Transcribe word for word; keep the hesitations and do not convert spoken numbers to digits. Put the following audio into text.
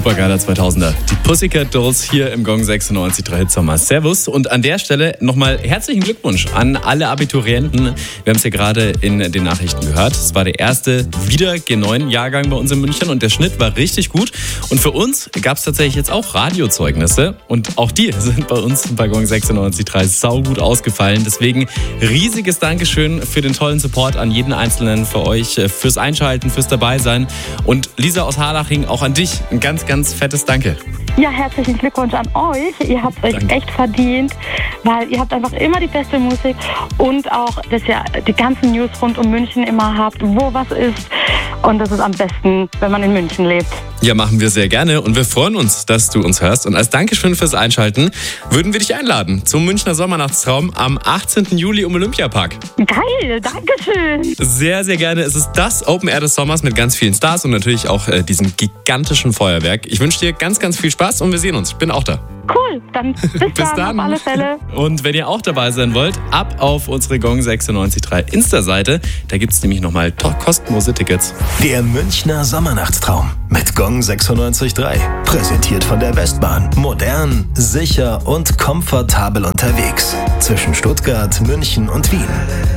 Supergeiler zweitausender. Die Pussycat Dolls hier im Gong sechsundneunzig Komma drei Hitsommer. Servus und an der Stelle nochmal herzlichen Glückwunsch an alle Abiturienten. Wir haben es ja gerade in den Nachrichten gehört. Es war der erste wieder G neun Jahrgang bei uns in München und der Schnitt war richtig gut. Und für uns gab es tatsächlich jetzt auch Radiozeugnisse und auch die sind bei uns bei Gong sechsundneunzig Komma drei saugut ausgefallen. Deswegen riesiges Dankeschön für den tollen Support an jeden Einzelnen, für euch, fürs Einschalten, fürs Dabeisein. Und Lisa aus Harlaching, auch an dich ein ganz, ganz fettes Danke. Ja, herzlichen Glückwunsch an euch. Ihr habt euch Danke. echt verdient, weil ihr habt einfach immer die beste Musik und auch, dass ihr die ganzen News rund um München immer habt, wo was ist. Und das ist am besten, wenn man in München lebt. Ja, machen wir sehr gerne und wir freuen uns, dass du uns hörst. Und als Dankeschön fürs Einschalten würden wir dich einladen zum Münchner Sommernachtstraum am achtzehnten Juli im Olympiapark. Geil, Dankeschön. Sehr, sehr gerne. Es ist das Open Air des Sommers mit ganz vielen Stars und natürlich auch äh, diesem gigantischen Feuerwerk. Ich wünsche dir ganz, ganz viel Spaß und wir sehen uns. Ich bin auch da. Cool, dann bis, Bis dann, dann. auf alle Fälle. Und wenn ihr auch dabei sein wollt, ab auf unsere Gong sechsundneunzig Komma drei Insta-Seite. Da gibt es nämlich nochmal kostenlose Tickets. Der Münchner Sommernachtstraum mit Gong sechsundneunzig Komma drei. Präsentiert von der Westbahn. Modern, sicher und komfortabel unterwegs. Zwischen Stuttgart, München und Wien.